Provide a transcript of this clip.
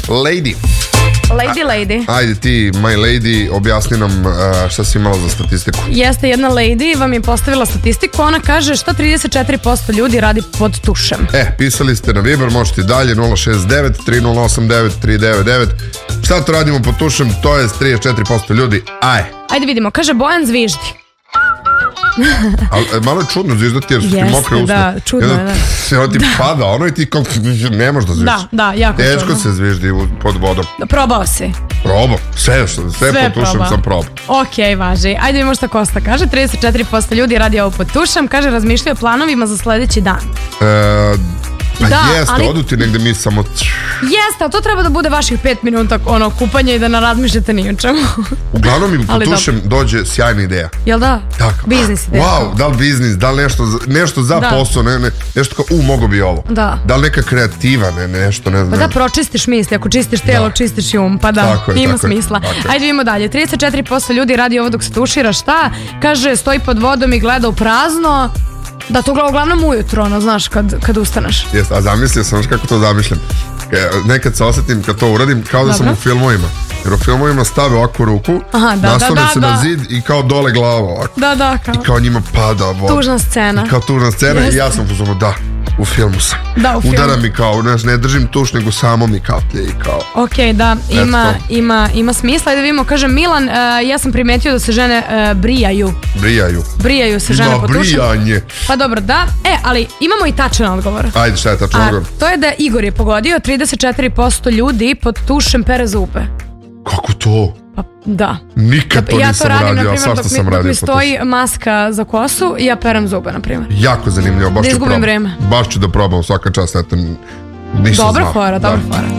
Lady. Lady. Ajde ti, my lady, objasni nam šta si imala za statistiku. Jeste, jedna lady vam je postavila statistiku. Ona kaže šta 34% ljudi radi pod tušem. Pisali ste na Viber, možete i dalje 069 3089 399. Šta to radimo pod tušem? To je 34% ljudi. Ajde vidimo, kaže Bojan zviždi. Malo je čudno zviždati jer su ti mokre usta. Da, čudno je, da. Ono ti pada, ono i ti kao ne možeš da zviždiš. Da, jako čudno. Teško se zviždi pod vodom. Probao si? Probao, sve pod tušem sam probao. Ok, važi. Ajde vidimo šta Kosta kaže. 34% ljudi radi ovo pod tušem. Kaže, razmišljaju o planovima za sledeći dan. Jeste, odu ti negde mi samo... Jeste, ali to treba da bude vaših 5 minuta kupanja i da ne razmišljate ni o čemu. Uglavnom mi pod tušem dođe sjajna ideja. Jel da? Biznis ideja. Wow, da li biznis, da li nešto za posao, nešto kao, mogo bi ovo. Da li neka kreativa, nešto, ne znam. Pa da, pročistiš misli, ako čistiš telo, čistiš i pa da, ima smisla. Ajde vidimo dalje, 34% ljudi radi ovo dok se tušira, šta? Kaže, stoji pod vodom i gleda u prazno. Da, to uglavnom ujutro, znaš, kad ustaneš. Jeste, a zamislio sam, kako to zamišljam. Nekad se osjetim kad to uradim kao da sam u filmovima. Jer u filmovima stave ovakvu ruku, naslone se na zid i kao dole glava ovako. Da, kao. I kao njima pada voda. Tužna scena. I kao tužna scena i ja sam pozvano, u filmu sam. Da, u filmu. Udara mi kao, ne držim tuš, nego samo mi kaplje i kao... Ok, da, ima smisla. Da vidimo, kaže Milan, ja sam primetio da se žene brijaju. Brijaju se žene pod tušem. Brijanje. Pa dobro, da. Ali imamo i tačan odgovor. Ajde, šta je tačan odgovor? To je da Igor je pogodio, 34% ljudi pod tušem pere zube. Kako to? Pa da. Nikad to nisam radio, a svašta sam radio. Dok mi stoji maska za kosu i ja perem zube, na primjer. Jako zanimljivo, baš ću probam. vreme. Baš ću da probam svaka čast, eto, nisam znao. Dobra fora.